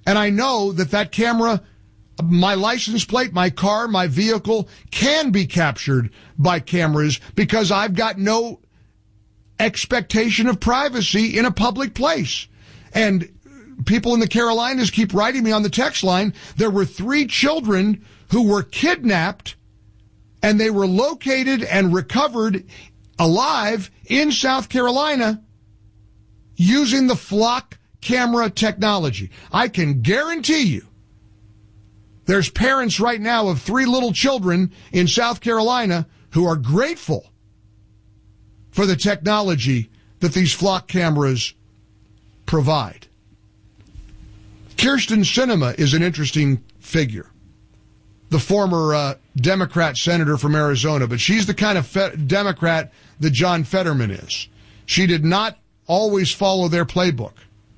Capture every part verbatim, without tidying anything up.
And I know that that camera, my license plate, my car, my vehicle can be captured by cameras because I've got no expectation of privacy in a public place. And people in the Carolinas keep writing me on the text line. There were three children who were kidnapped, and they were located and recovered alive in South Carolina using the Flock camera technology. I can guarantee you there's parents right now of three little children in South Carolina who are grateful for the technology that these Flock cameras provide. Kyrsten Sinema is an interesting figure, the former uh, Democrat senator from Arizona, but she's the kind of fe- Democrat that John Fetterman is. She did not always follow their playbook.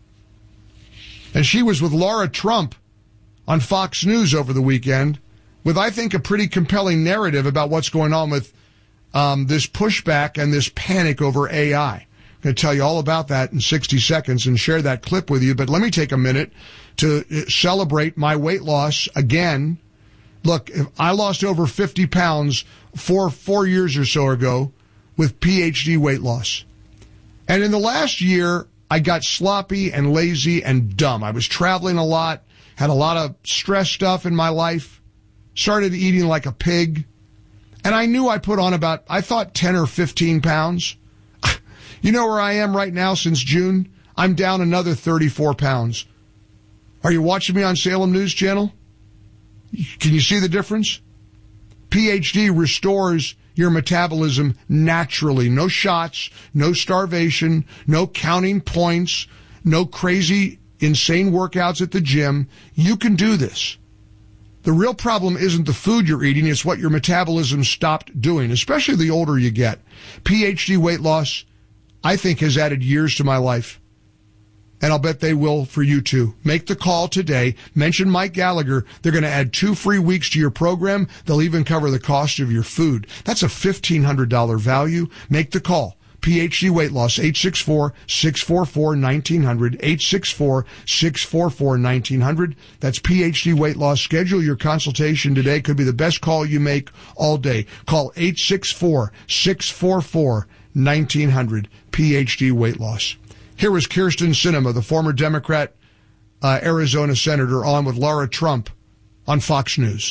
And she was with Laura Trump on Fox News over the weekend with, I think, a pretty compelling narrative about what's going on with um, this pushback and this panic over A I. I'm going to tell you all about that in sixty seconds and share that clip with you. But let me take a minute to celebrate my weight loss again. Look, I lost over fifty pounds four, four years or so ago with P H D weight loss. And in the last year, I got sloppy and lazy and dumb. I was traveling a lot, had a lot of stress stuff in my life, started eating like a pig. And I knew I put on about, I thought ten or fifteen pounds. You know where I am right now since June? I'm down another thirty-four pounds. Are you watching me on Salem News Channel? Can you see the difference? P H D restores your metabolism naturally. No shots, no starvation, no counting points, no crazy, insane workouts at the gym. You can do this. The real problem isn't the food you're eating, it's what your metabolism stopped doing, especially the older you get. P H D weight loss, I think, has added years to my life. And I'll bet they will for you too. Make the call today. Mention Mike Gallagher. They're going to add two free weeks to your program. They'll even cover the cost of your food. That's a fifteen hundred dollars value. Make the call. P H D weight loss, eight six four, six four four, one nine zero zero, eight six four, six four four, one nine zero zero. That's P H D weight loss. Schedule your consultation today. Could be the best call you make all day. Call eight six four, six four four, one nine zero zero. P H D weight loss. Here was Kyrsten Sinema, the former Democrat uh, Arizona senator, on with Laura Trump on Fox News.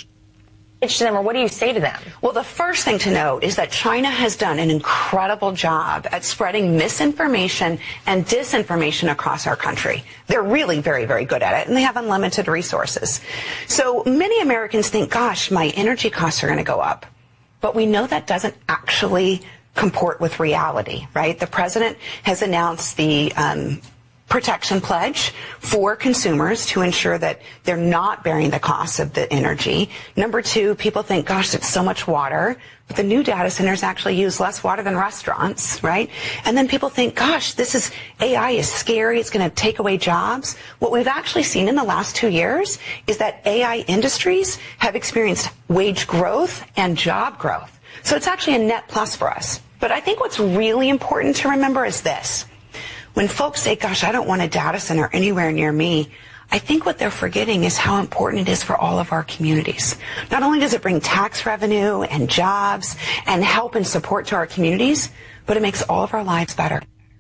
Or what do you say to them? Well, the first thing to note is that China has done an incredible job at spreading misinformation and disinformation across our country. They're really very, very good at it, and they have unlimited resources. So many Americans think, gosh, my energy costs are going to go up. But we know that doesn't actually comport with reality, right? The president has announced the um, protection pledge for consumers to ensure that they're not bearing the cost of the energy. Number two, people think, gosh, it's so much water. But the new data centers actually use less water than restaurants, right? And then people think, gosh, this is, A I is scary. It's going to take away jobs. What we've actually seen in the last two years is that A I industries have experienced wage growth and job growth. So it's actually a net plus for us. But I think what's really important to remember is this. When folks say, gosh, I don't want a data center anywhere near me, I think what they're forgetting is how important it is for all of our communities. Not only does it bring tax revenue and jobs and help and support to our communities, but it makes all of our lives better.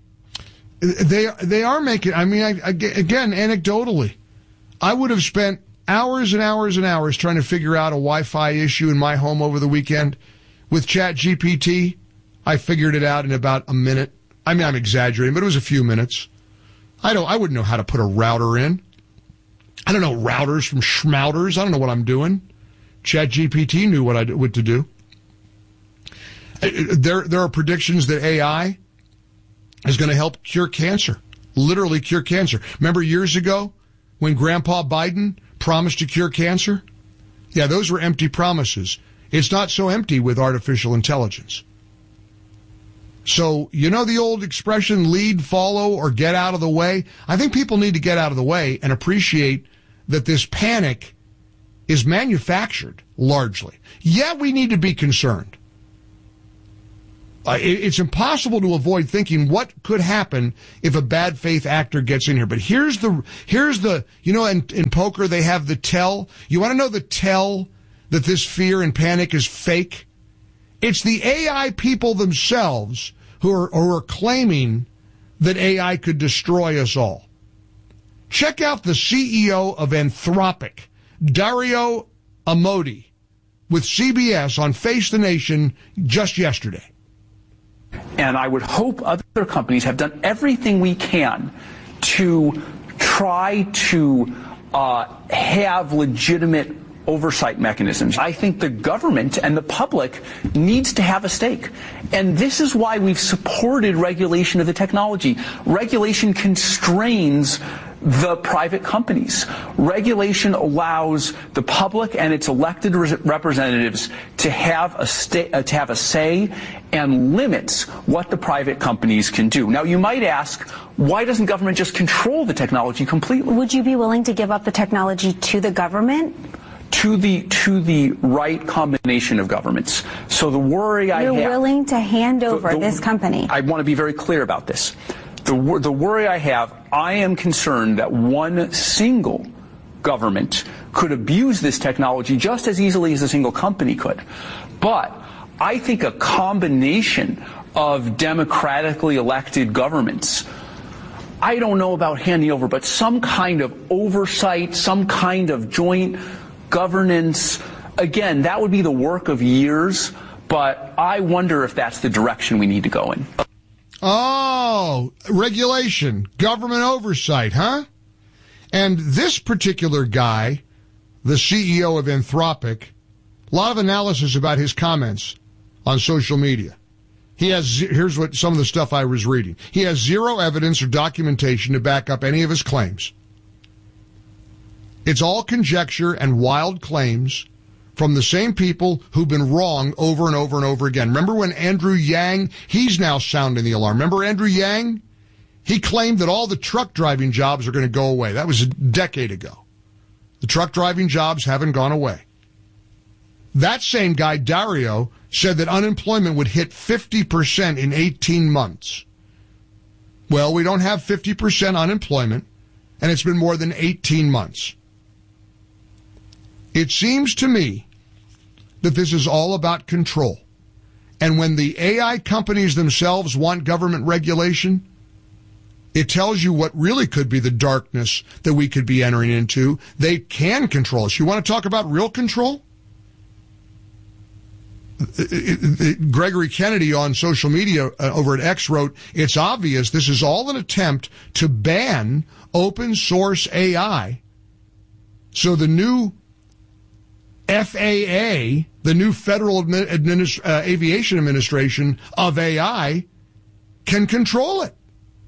They they are making, I mean, I, again, anecdotally, I would have spent hours and hours and hours trying to figure out a Wi-Fi issue in my home over the weekend. With ChatGPT, I figured it out in about a minute. I mean, I'm exaggerating, but it was a few minutes. I don't. I wouldn't know how to put a router in. I don't know routers from schmouters. I don't know what I'm doing. ChatGPT knew what I what to do. There, there are predictions that A I is going to help cure cancer, literally cure cancer. Remember years ago when Grandpa Biden promised to cure cancer? Yeah, those were empty promises. It's not so empty with artificial intelligence. So, you know the old expression, lead, follow, or get out of the way? I think people need to get out of the way and appreciate that this panic is manufactured, largely. Yeah, we need to be concerned Uh, it, it's impossible to avoid thinking what could happen if a bad faith actor gets in here. But here's the, here's the, you know, in, in poker they have the tell. You want to know the tell that this fear and panic is fake? It's the A I people themselves who are, who are claiming that A I could destroy us all. Check out the C E O of Anthropic, Dario Amodei, with C B S on Face the Nation just yesterday. And I would hope other companies have done everything we can to try to uh, have legitimate oversight mechanisms. I think the government and the public needs to have a stake. And this is why we've supported regulation of the technology. Regulation constrains the private companies. Regulation allows the public and its elected re- representatives to have a sta- uh, to have a say and limits what the private companies can do. Now, you might ask, why doesn't government just control the technology completely? Would you be willing to give up the technology to the government? To the to the right combination of governments. So the worry I have... You're willing to hand over the, the, this company. I want to be very clear about this. The, the worry I have, I am concerned that one single government could abuse this technology just as easily as a single company could. But I think a combination of democratically elected governments, I don't know about handing over, but some kind of oversight, some kind of joint governance, again, that would be the work of years, but I wonder if that's the direction we need to go in. Oh, regulation, government oversight, huh? And this particular guy, the C E O of Anthropic, a lot of analysis about his comments on social media. He has, here's what some of the stuff I was reading. He has zero evidence or documentation to back up any of his claims. It's all conjecture and wild claims from the same people who've been wrong over and over and over again. Remember when Andrew Yang, he's now sounding the alarm. Remember Andrew Yang? He claimed that all the truck driving jobs are going to go away. That was a decade ago. The truck driving jobs haven't gone away. That same guy, Dario, said that unemployment would hit fifty percent in eighteen months. Well, we don't have fifty percent unemployment, and it's been more than eighteen months. It seems to me that this is all about control. And when the A I companies themselves want government regulation, it tells you what really could be the darkness that we could be entering into. They can control us. You want to talk about real control? Gregory Kennedy on social media uh, over at X wrote, it's obvious this is all an attempt to ban open source A I. So the new F A A, the new Federal Administ- uh, Aviation Administration of A I, can control it.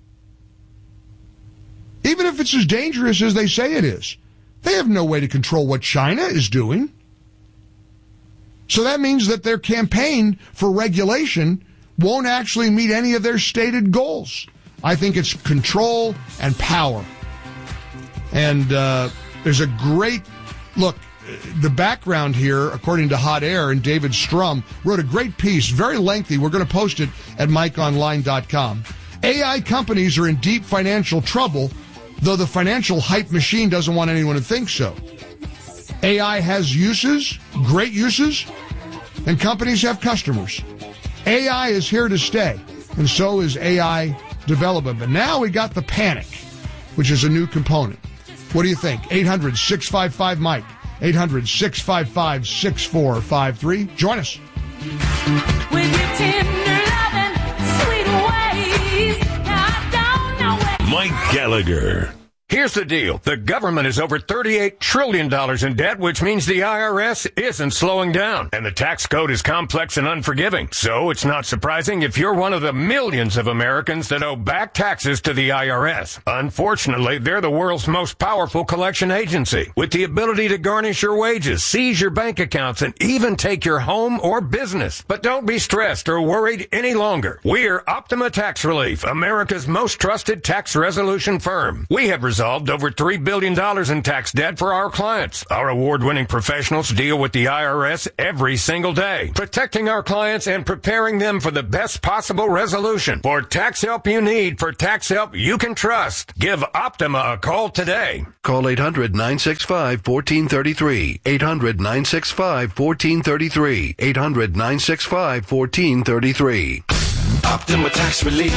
Even if it's as dangerous as they say it is. They have no way to control what China is doing. So that means that their campaign for regulation won't actually meet any of their stated goals. I think it's control and power. And uh, there's a great, look, the background here, according to Hot Air, and David Strum wrote a great piece, very lengthy. We're going to post it at mike online dot com. A I companies are in deep financial trouble, though the financial hype machine doesn't want anyone to think so. A I has uses, great uses, and companies have customers. A I is here to stay, and so is A I development. But now we got the panic, which is a new component. What do you think? eight hundred, six five five, Mike. eight hundred, six five five, six four five three. Join us. With your tender loving, sweet ways, I don't know where Mike Gallagher. Here's the deal. The government is over thirty-eight trillion dollars in debt, which means the I R S isn't slowing down. And the tax code is complex and unforgiving. So it's not surprising if you're one of the millions of Americans that owe back taxes to the I R S. Unfortunately, they're the world's most powerful collection agency, with the ability to garnish your wages, seize your bank accounts, and even take your home or business. But don't be stressed or worried any longer. We're Optima Tax Relief, America's most trusted tax resolution firm. We have resolved solved over three billion dollars in tax debt for our clients. Our award-winning professionals deal with the I R S every single day, protecting our clients and preparing them for the best possible resolution. For tax help you need, for tax help you can trust, give Optima a call today. Call eight hundred, nine six five, one four three three. eight hundred, nine six five, one four three three. eight hundred, nine six five, one four three three. Optima Tax Relief.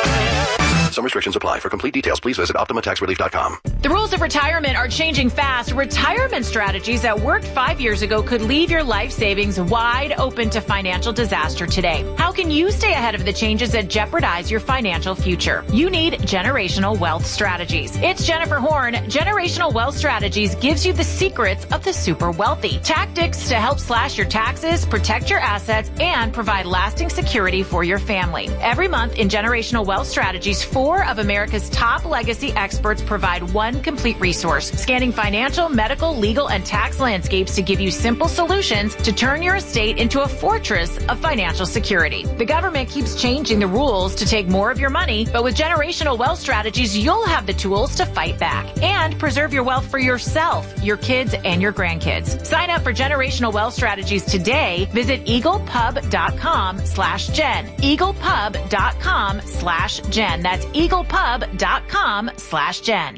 Some restrictions apply. For complete details, please visit Optima Tax Relief dot com. The rules of retirement are changing fast. Retirement strategies that worked five years ago could leave your life savings wide open to financial disaster today. How can you stay ahead of the changes that jeopardize your financial future? You need Generational Wealth Strategies. It's Jennifer Horn. Generational Wealth Strategies gives you the secrets of the super wealthy. Tactics to help slash your taxes, protect your assets, and provide lasting security for your family. Every month in Generational Wealth Strategies, four of America's top legacy experts provide one complete resource, scanning financial, medical, legal, and tax landscapes to give you simple solutions to turn your estate into a fortress of financial security. The government keeps changing the rules to take more of your money, but with Generational Wealth Strategies, you'll have the tools to fight back and preserve your wealth for yourself, your kids, and your grandkids. Sign up for Generational Wealth Strategies today. Visit eaglepub.com slash Jen. eaglepub.com slash Jen. That's eaglepub.com slash Jen.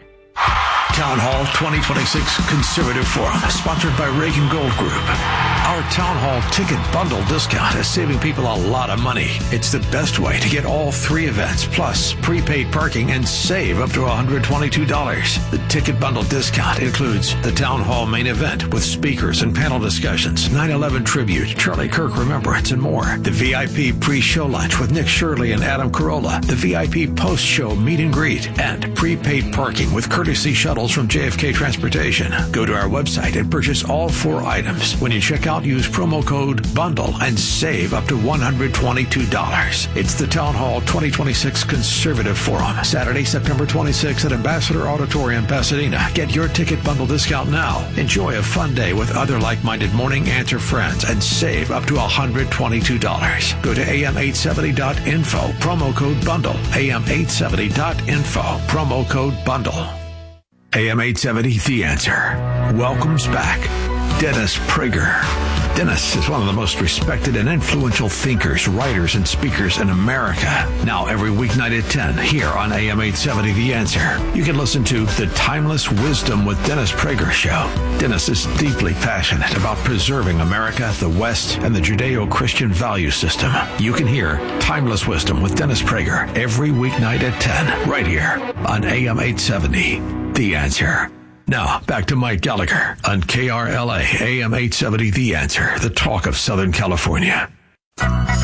Town Hall twenty twenty-six Conservative Forum, sponsored by Reagan Gold Group. Our Town Hall ticket bundle discount is saving people a lot of money. It's the best way to get all three events, plus prepaid parking, and save up to one hundred twenty-two dollars. The ticket bundle discount includes the Town Hall main event with speakers and panel discussions, nine eleven tribute, Charlie Kirk Remembrance, and more. The V I P pre-show lunch with Nick Shirley and Adam Carolla. The V I P post-show meet and greet. And prepaid parking with courtesy shuttles from J F K Transportation. Go to our website and purchase all four items. When you check out, use promo code BUNDLE and save up to one hundred twenty-two dollars. It's the Town Hall twenty twenty-six Conservative Forum, Saturday, September twenty-sixth at Ambassador Auditorium, Pasadena. Get your ticket bundle discount now. Enjoy a fun day with other like-minded Morning Answer friends and save up to one hundred twenty-two dollars. Go to A M eight seventy dot info, promo code BUNDLE. A M eight seventy dot info, promo code BUNDLE. A M eight seventy, The Answer, welcomes back Dennis Prager. Dennis is one of the most respected and influential thinkers, writers, and speakers in America. Now every weeknight at ten here on A M eight seventy, The Answer, you can listen to The Timeless Wisdom with Dennis Prager show. Dennis is deeply passionate about preserving America, the West, and the Judeo-Christian value system. You can hear Timeless Wisdom with Dennis Prager every weeknight at ten right here on A M eight seventy, The Answer. Now, back to Mike Gallagher on K R L A, A M eight seventy, The Answer, the talk of Southern California.